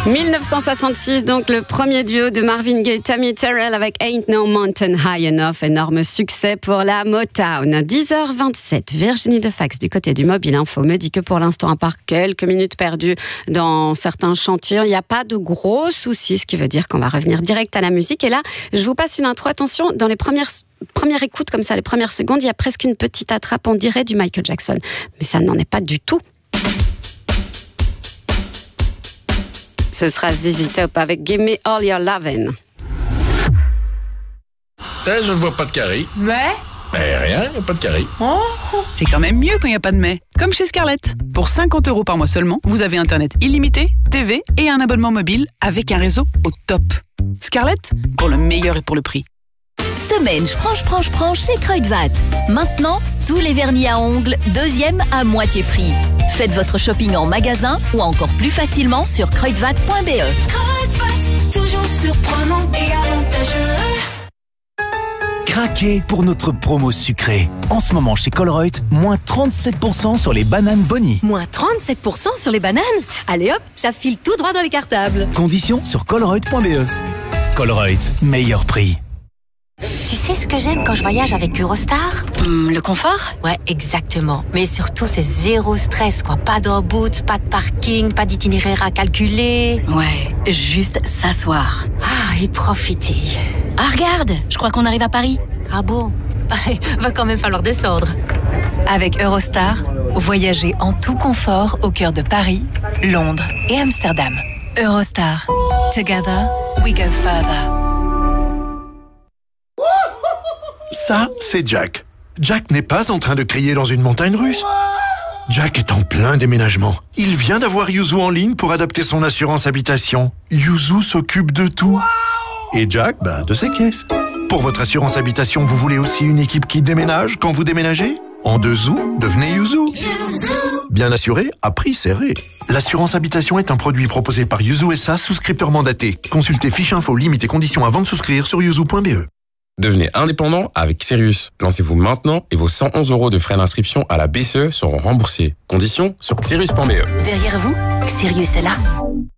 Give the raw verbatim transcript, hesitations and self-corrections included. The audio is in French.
mille neuf cent soixante-six, donc le premier duo de Marvin Gaye et Tammy Terrell avec Ain't No Mountain High Enough, énorme succès pour la Motown. dix heures vingt-sept, Virginie Defax du côté du Mobile Info me dit que pour l'instant, à part quelques minutes perdues dans certains chantiers, il n'y a pas de gros soucis, ce qui veut dire qu'on va revenir direct à la musique. Et là, je vous passe une intro. Attention, dans les premières première écoute, comme ça, les premières secondes, il y a presque une petite attrape, on dirait, du Michael Jackson. Mais ça n'en est pas du tout. Ce sera Z Z Top avec Give Me All Your Lovin'. Là, je ne vois pas de carré. Mais Ben rien, il n'y a pas de carré. oh. C'est quand même mieux quand il n'y a pas de mais. Comme chez Scarlett. Pour cinquante euros par mois seulement, vous avez Internet illimité, T V et un abonnement mobile avec un réseau au top. Scarlett, pour le meilleur et pour le prix. Semaine je prends, je prends, je prends chez Kruidvat. Maintenant, tous les vernis à ongles, deuxième à moitié prix. Faites votre shopping en magasin ou encore plus facilement sur kruidvat point b e. Kruidvat, toujours surprenant et avantageux. Craquez pour notre promo sucrée. En ce moment chez Colruyt, moins trente-sept pour cent sur les bananes Bonnie. Moins trente-sept pour cent sur les bananes. Allez hop, ça file tout droit dans les cartables. Conditions sur colruyt point b e. Colruyt, meilleur prix. Tu sais ce que j'aime quand je voyage avec Eurostar? Hum, le confort? Ouais, exactement. Mais surtout, c'est zéro stress, quoi. Pas de reboot, pas de parking, pas d'itinéraire à calculer. Ouais, juste s'asseoir. Ah, et profiter. Ah regarde, je crois qu'on arrive à Paris. Ah bon? Allez, va quand même falloir descendre. Avec Eurostar, voyagez en tout confort au cœur de Paris, Londres et Amsterdam. Eurostar. Together, we go further. Ça, c'est Jack. Jack n'est pas en train de crier dans une montagne russe. Jack est en plein déménagement. Il vient d'avoir Yuzu en ligne pour adapter son assurance habitation. Yuzu s'occupe de tout. Et Jack, bah, de ses caisses. Pour votre assurance habitation, vous voulez aussi une équipe qui déménage quand vous déménagez? En deux zou, devenez Yuzu. Bien assuré, à prix serré. L'assurance habitation est un produit proposé par Yuzu S A, souscripteur mandaté. Consultez fiche info, limite et conditions avant de souscrire sur yuzu point b e. Devenez indépendant avec Sirius. Lancez-vous maintenant et vos cent onze euros de frais d'inscription à la B C E seront remboursés. Conditions sur sirius point b e. Derrière vous, Sirius est là.